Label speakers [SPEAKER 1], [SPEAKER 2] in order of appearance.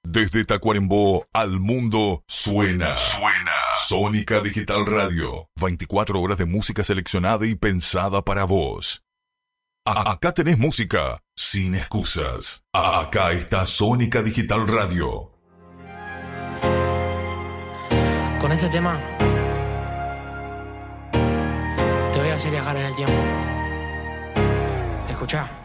[SPEAKER 1] Desde Tacuarembó al mundo suena. Sónica Digital Radio. 24 horas de música seleccionada y pensada para vos. Acá tenés música sin excusas. Acá está Sónica Digital Radio.
[SPEAKER 2] Con este tema te voy a hacer viajar en el tiempo. Escuchá.